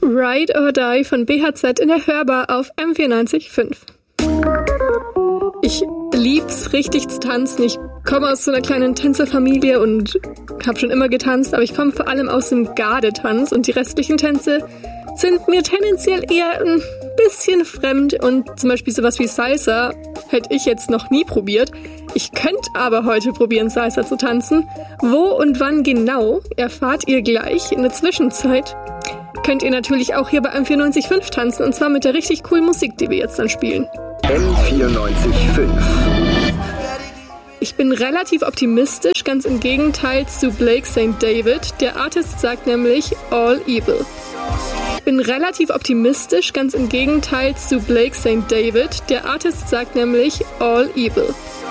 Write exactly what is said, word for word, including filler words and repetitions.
Ride or Die von B H Z in der Hörbar auf M vierundneunzig Komma fünf. Ich lieb's, richtig zu tanzen. Ich komme aus so einer kleinen Tänzerfamilie und habe schon immer getanzt, aber ich komme vor allem aus dem Gardetanz und die restlichen Tänze sind mir tendenziell eher ein bisschen fremd und zum Beispiel sowas wie Salsa hätte ich jetzt noch nie probiert. Ich könnte aber heute probieren, Salsa zu tanzen. Wo und wann genau, erfahrt ihr gleich. In der Zwischenzeit könnt ihr natürlich auch hier bei M vierundneunzig Komma fünf tanzen und zwar mit der richtig coolen Musik, die wir jetzt dann spielen. M vierundneunzig Komma fünf. Ich bin relativ optimistisch, ganz im Gegenteil zu Blake Sankt David. Der Artist sagt nämlich All Evil. Ich bin relativ optimistisch, ganz im Gegenteil zu Blake Sankt David. Der Artist sagt nämlich All Evil.